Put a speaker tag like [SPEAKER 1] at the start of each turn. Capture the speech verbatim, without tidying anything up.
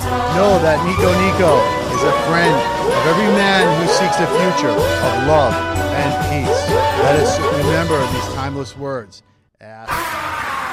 [SPEAKER 1] Know that Nico Nico is a friend of every man who seeks a future of love and peace. Let us remember these timeless words. Uh,